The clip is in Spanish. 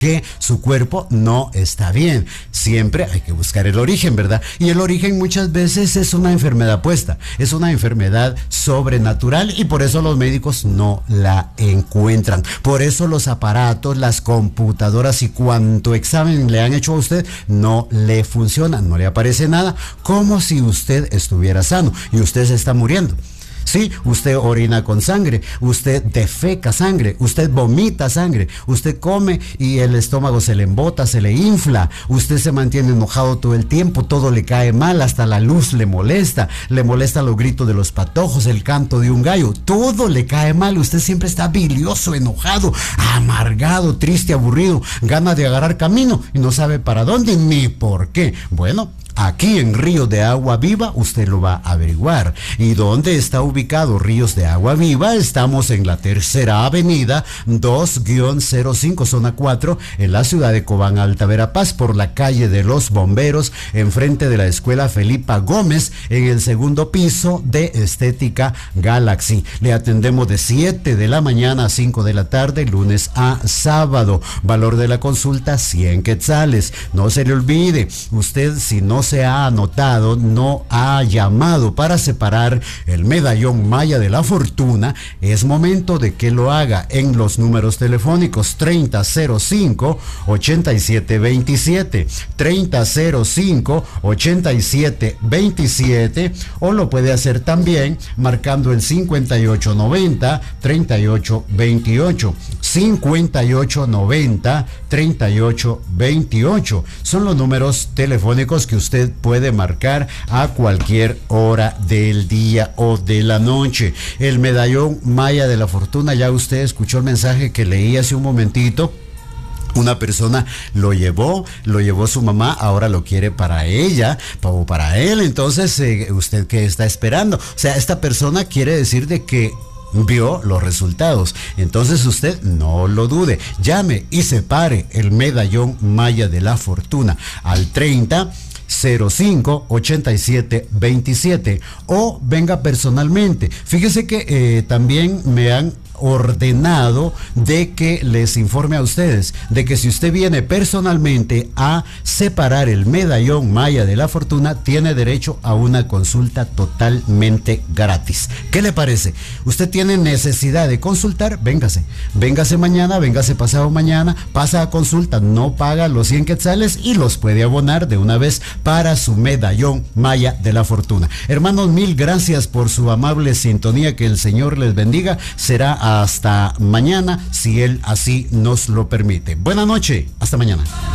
que su cuerpo no está bien. Siempre hay que buscar el origen, ¿verdad? Y el origen muchas veces es una enfermedad puesta, es una enfermedad sobrenatural y por eso los médicos no la encuentran. Por eso los aparatos, las computadoras y cuanto examen le han hecho a usted no le funciona, no le aparece nada, como si usted estuviera sano y usted se está muriendo. Sí, usted orina con sangre, usted defeca sangre, usted vomita sangre, usted come y el estómago se le embota, se le infla, usted se mantiene enojado todo el tiempo, todo le cae mal, hasta la luz le molesta los gritos de los patojos, el canto de un gallo, todo le cae mal, usted siempre está bilioso, enojado, amargado, triste, aburrido, gana de agarrar camino y no sabe para dónde ni por qué. Bueno, aquí en Ríos de Agua Viva usted lo va a averiguar. ¿Y dónde está ubicado Ríos de Agua Viva? Estamos en la Tercera Avenida 2-05 zona 4 en la ciudad de Cobán, Alta Verapaz, por la calle de los Bomberos, enfrente de la Escuela Felipa Gómez, en el segundo piso de Estética Galaxy. Le atendemos de 7 de la mañana a 5 de la tarde, lunes a sábado. Valor de la consulta 100 quetzales. No se le olvide, usted si no se ha anotado, no ha llamado para separar el medallón Maya de la Fortuna, es momento de que lo haga en los números telefónicos 3005-8727, 3005-8727, o lo puede hacer también marcando el 5890-3828, 5890-3828. Son los números telefónicos que usted puede marcar a cualquier hora del día o de la noche. El medallón Maya de la Fortuna, ya usted escuchó el mensaje que leí hace un momentito. Una persona lo llevó su mamá, ahora lo quiere para ella o para él. Entonces, ¿usted qué está esperando? O sea, esta persona quiere decir de que vio los resultados. Entonces usted no lo dude, llame y separe el medallón Maya de la Fortuna al 3005-8727 o venga personalmente. Fíjese que también me han ordenado de que les informe a ustedes de que si usted viene personalmente a separar el medallón Maya de la Fortuna, tiene derecho a una consulta totalmente gratis. ¿Qué le parece? Usted tiene necesidad de consultar, véngase mañana, véngase pasado mañana, pasa a consulta, no paga los 100 quetzales y los puede abonar de una vez para su medallón Maya de la Fortuna. Hermanos, mil gracias por su amable sintonía, que el Señor les bendiga. Será hasta mañana, si Él así nos lo permite. Buenas noches, hasta mañana.